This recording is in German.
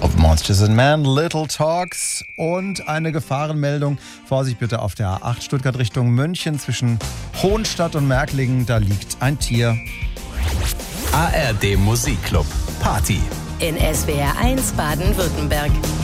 Of Monsters and Men, Little Talks und eine Gefahrenmeldung. Vorsicht bitte auf der A8 Stuttgart Richtung München zwischen Hohenstadt und Märklingen, da liegt ein Tier. ARD Musikclub Party in SWR 1 Baden-Württemberg.